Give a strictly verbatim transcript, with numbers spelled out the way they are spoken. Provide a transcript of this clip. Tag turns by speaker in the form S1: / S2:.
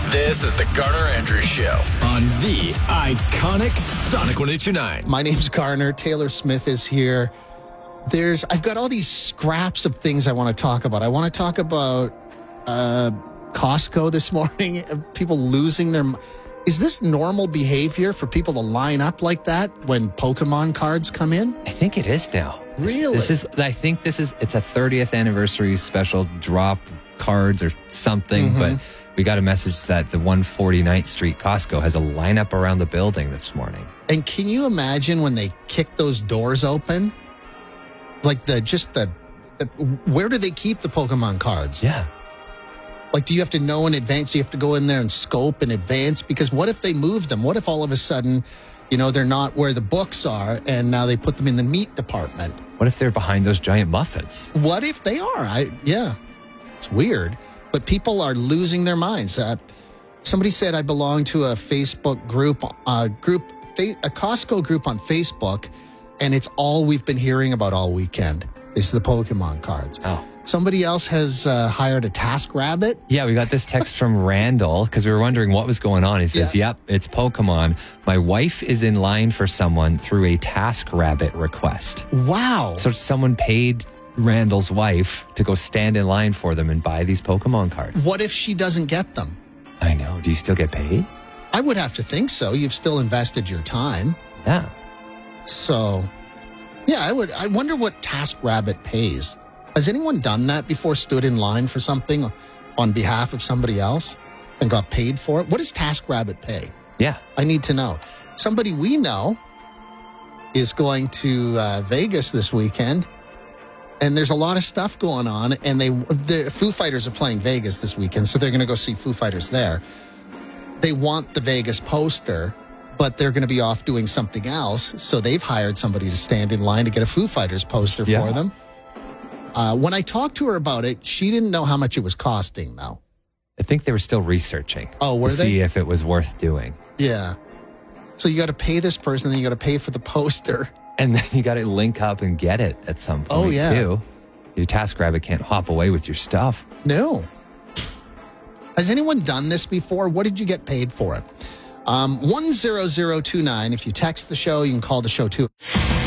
S1: This is the Garner Andrews Show on the iconic Sonic one eighty-nine.
S2: My name's Garner. Taylor Smith is here. There's, I've got all these scraps of things I want to talk about. I want to talk about uh, Costco this morning. People losing their. Is this normal behavior for people to line up like that when Pokemon cards come in?
S3: I think it is now.
S2: Really?
S3: This is. I think this is. It's a thirtieth anniversary special drop cards or something,
S2: Mm-hmm.
S3: but. We got a message that the one forty-ninth Street Costco has a lineup around the building this morning.
S2: And can you imagine when they kick those doors open? Like the, just the, the where do they keep the Pokemon cards?
S3: Yeah.
S2: Like, do you have to know in advance? Do you have to go in there and scope in advance? Because what if they move them? What if all of a sudden, you know, they're not where the books are and now they put them in the meat department?
S3: What if they're behind those giant muffins?
S2: What if they are? I, yeah, it's weird. But people are losing their minds. Uh, somebody said I belong to a Facebook group, uh, group, a Costco group on Facebook, and it's all we've been hearing about all weekend is the Pokemon cards.
S3: Oh.
S2: Somebody else has uh, hired a TaskRabbit.
S3: Yeah, we got this text from Randall because we were wondering what was going on. He says,
S2: Yeah.
S3: yep, it's Pokemon. My wife is in line for someone through a TaskRabbit request.
S2: Wow.
S3: So someone paid Randall's wife to go stand in line for them and buy these Pokemon cards.
S2: What if she doesn't get them?
S3: I know. Do you still get paid?
S2: I would have to think so. You've still invested your time.
S3: Yeah.
S2: So, yeah, I would. I wonder what TaskRabbit pays. Has anyone done that before, stood in line for something on behalf of somebody else and got paid for it? What does TaskRabbit pay?
S3: Yeah.
S2: I need to know. Somebody we know is going to uh, Vegas this weekend. And there's a lot of stuff going on, and they the Foo Fighters are playing Vegas this weekend, so they're going to go see Foo Fighters there. They want the Vegas poster, but they're going to be off doing something else, so they've hired somebody to stand in line to get a Foo Fighters poster
S3: Yeah.
S2: for them. Uh, when I talked to her about it, she didn't know how much it was costing, though.
S3: I think they were still researching
S2: Oh, were
S3: to
S2: they?
S3: see if it was worth doing.
S2: Yeah. So you got to pay this person, then you got to pay for the poster.
S3: And then you got to link up and get it at some point,
S2: Oh, yeah.
S3: too. Your TaskRabbit can't hop away with your stuff.
S2: No. Has anyone done this before? What did you get paid for it? Um, one zero zero two nine. If you text the show, you can call the show too.